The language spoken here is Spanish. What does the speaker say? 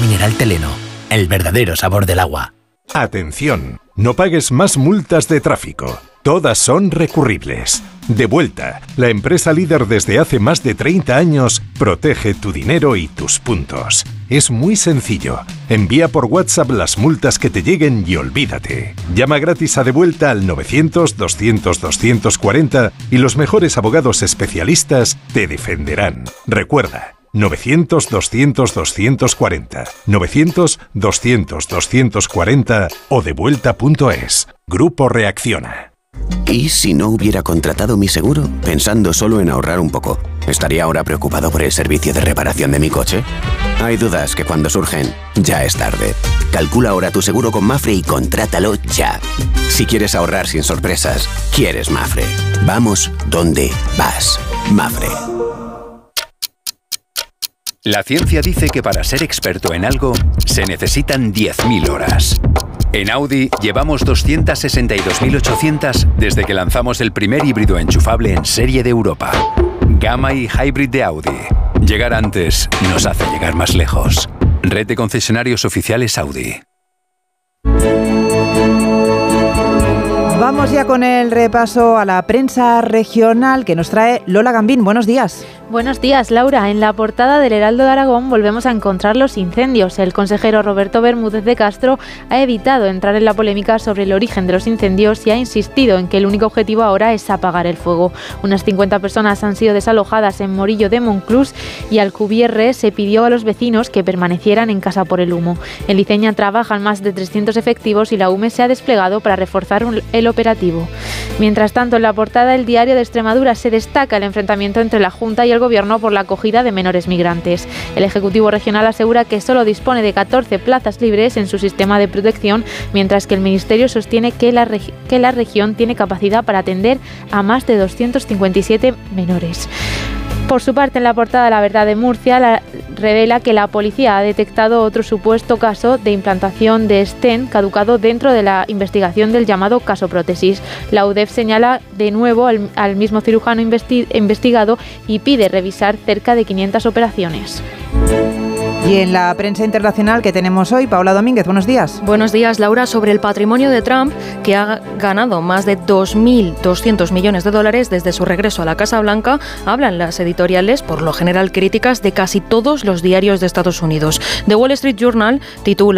mineral Teleno, el verdadero sabor del agua. Atención, no pagues más multas de tráfico. Todas son recurribles. Devuelta, la empresa líder desde hace más de 30 años, protege tu dinero y tus puntos. Es muy sencillo. Envía por WhatsApp las multas que te lleguen y olvídate. Llama gratis a Devuelta al 900-200-240 y los mejores abogados especialistas te defenderán. Recuerda, 900-200-240, 900-200-240 o devuelta.es. Grupo Reacciona. ¿Y si no hubiera contratado mi seguro, pensando solo en ahorrar un poco? ¿Estaría ahora preocupado por el servicio de reparación de mi coche? Hay dudas que cuando surgen, ya es tarde. Calcula ahora tu seguro con Mapfre y contrátalo ya. Si quieres ahorrar sin sorpresas, quieres Mapfre. Vamos donde vas. Mapfre. La ciencia dice que para ser experto en algo se necesitan 10.000 horas. En Audi llevamos 262.800 desde que lanzamos el primer híbrido enchufable en serie de Europa. Gamma y Hybrid de Audi. Llegar antes nos hace llegar más lejos. Red de concesionarios oficiales Audi. Vamos ya con el repaso a la prensa regional que nos trae Lola Gambín. Buenos días. Buenos días, Laura. En la portada del Heraldo de Aragón volvemos a encontrar los incendios. El consejero Roberto Bermúdez de Castro ha evitado entrar en la polémica sobre el origen de los incendios y ha insistido en que el único objetivo ahora es apagar el fuego. Unas 50 personas han sido desalojadas en Morillo de Monclús y Alcubierre se pidió a los vecinos que permanecieran en casa por el humo. En Liceña trabajan más de 300 efectivos y la UME se ha desplegado para reforzar el operativo. Mientras tanto, en la portada del Diario de Extremadura se destaca el enfrentamiento entre la Junta y el Gobierno por la acogida de menores migrantes. El Ejecutivo Regional asegura que solo dispone de 14 plazas libres en su sistema de protección, mientras que el Ministerio sostiene que la región tiene capacidad para atender a más de 257 menores. Por su parte, en la portada La Verdad de Murcia revela que la policía ha detectado otro supuesto caso de implantación de stent caducado dentro de la investigación del llamado caso prótesis. La UDEF señala de nuevo al mismo cirujano investigado y pide revisar cerca de 500 operaciones. Y en la prensa internacional que tenemos hoy, Paola Domínguez, buenos días. Buenos días, Laura. Sobre el patrimonio de Trump, que ha ganado más de 2.200 millones de dólares desde su regreso a la Casa Blanca, hablan las editoriales, por lo general críticas, de casi todos los diarios de Estados Unidos. The Wall Street Journal titula